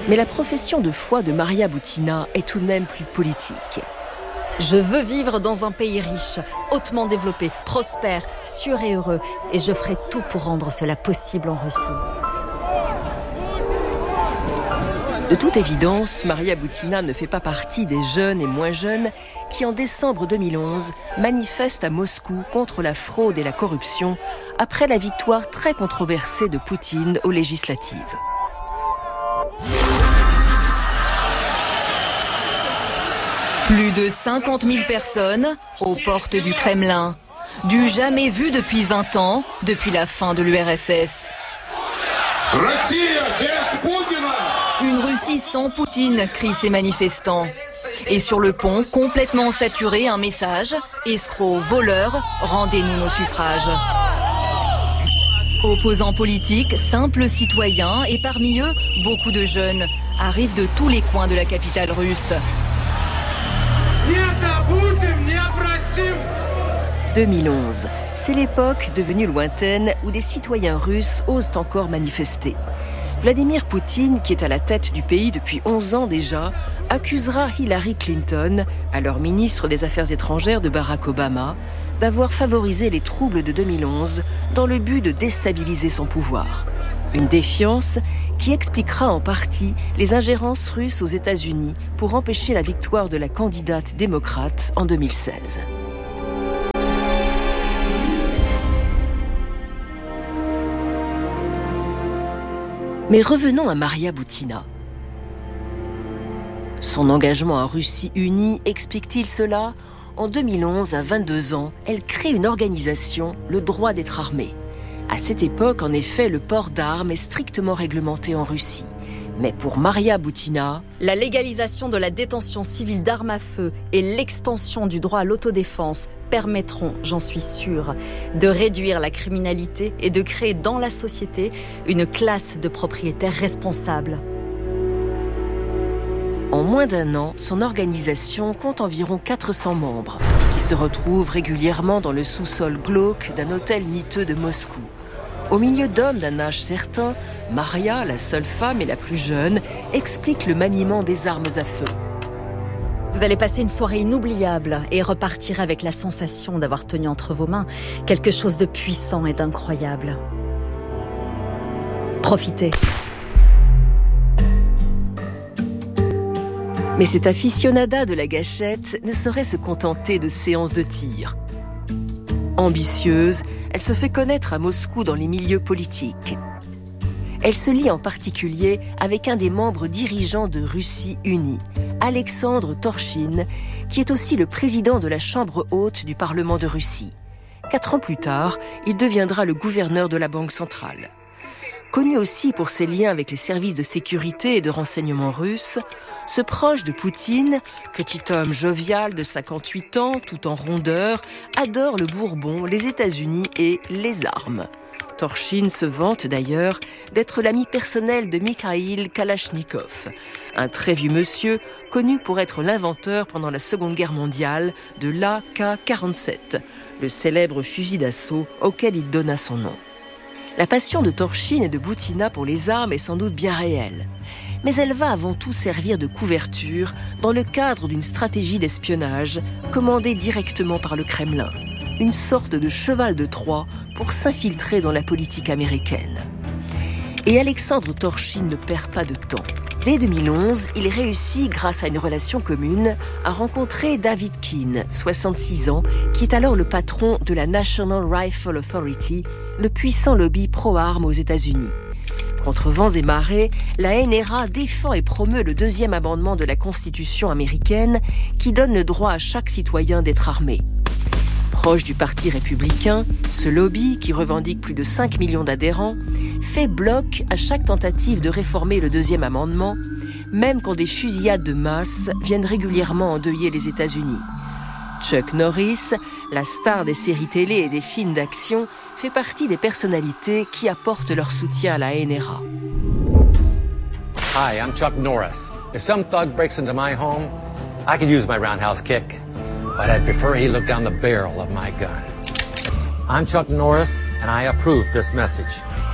Mais la profession de foi de Maria Butina est tout de même plus politique. Je veux vivre dans un pays riche, hautement développé, prospère, sûr et heureux. Et je ferai tout pour rendre cela possible en Russie. De toute évidence, Maria Butina ne fait pas partie des jeunes et moins jeunes qui, en décembre 2011, manifestent à Moscou contre la fraude et la corruption après la victoire très controversée de Poutine aux législatives. Plus de 50 000 personnes aux portes du Kremlin. Du jamais vu depuis 20 ans, depuis la fin de l'URSS. Une Russie sans Poutine, crient ces manifestants. Et sur le pont, complètement saturé, un message. Escrocs, voleurs, rendez-nous nos suffrages. Opposants politiques, simples citoyens et parmi eux, beaucoup de jeunes arrivent de tous les coins de la capitale russe. 2011, c'est l'époque devenue lointaine où des citoyens russes osent encore manifester. Vladimir Poutine, qui est à la tête du pays depuis 11 ans déjà, accusera Hillary Clinton, alors ministre des Affaires étrangères de Barack Obama, d'avoir favorisé les troubles de 2011 dans le but de déstabiliser son pouvoir. Une défiance qui expliquera en partie les ingérences russes aux États-Unis pour empêcher la victoire de la candidate démocrate en 2016. Mais revenons à Maria Butina. Son engagement en Russie unie explique-t-il cela ? En 2011, à 22 ans, elle crée une organisation, le droit d'être armé. À cette époque, en effet, le port d'armes est strictement réglementé en Russie. Mais pour Maria Butina, la légalisation de la détention civile d'armes à feu et l'extension du droit à l'autodéfense permettront, j'en suis sûre, de réduire la criminalité et de créer dans la société une classe de propriétaires responsables. En moins d'un an, son organisation compte environ 400 membres qui se retrouvent régulièrement dans le sous-sol glauque d'un hôtel miteux de Moscou. Au milieu d'hommes d'un âge certain, Maria, la seule femme et la plus jeune, explique le maniement des armes à feu. Vous allez passer une soirée inoubliable et repartir avec la sensation d'avoir tenu entre vos mains quelque chose de puissant et d'incroyable. Profitez. Mais cette aficionada de la gâchette ne saurait se contenter de séances de tir. Ambitieuse, elle se fait connaître à Moscou dans les milieux politiques. Elle se lie en particulier avec un des membres dirigeants de Russie Unie, Alexandre Torchine, qui est aussi le président de la Chambre haute du Parlement de Russie. 4 ans plus tard, il deviendra le gouverneur de la Banque centrale. Connu aussi pour ses liens avec les services de sécurité et de renseignement russes, ce proche de Poutine, petit homme jovial de 58 ans, tout en rondeur, adore le Bourbon, les États-Unis et les armes. Torchine se vante d'ailleurs d'être l'ami personnel de Mikhail Kalachnikov, un très vieux monsieur connu pour être l'inventeur pendant la Seconde Guerre mondiale de l'AK-47, le célèbre fusil d'assaut auquel il donna son nom. La passion de Torchine et de Butina pour les armes est sans doute bien réelle. Mais elle va avant tout servir de couverture dans le cadre d'une stratégie d'espionnage commandée directement par le Kremlin. Une sorte de cheval de Troie pour s'infiltrer dans la politique américaine. Et Alexandre Torchine ne perd pas de temps. Dès 2011, il réussit, grâce à une relation commune, à rencontrer David Keane, 66 ans, qui est alors le patron de la National Rifle Authority, le puissant lobby pro-armes aux États-Unis. Contre vents et marées, la NRA défend et promeut le 2e amendement de la Constitution américaine qui donne le droit à chaque citoyen d'être armé. Proche du Parti républicain, ce lobby, qui revendique plus de 5 millions d'adhérents, fait bloc à chaque tentative de réformer le 2e amendement, même quand des fusillades de masse viennent régulièrement endeuiller les États-Unis. Chuck Norris, la star des séries télé et des films d'action, fait partie des personnalités qui apportent leur soutien à la NRA. Hi, I'm Chuck Norris. If some thug breaks into my home, I could use my roundhouse kick, but I'd prefer he look down the barrel of my gun. I'm Chuck Norris, and I approve this message.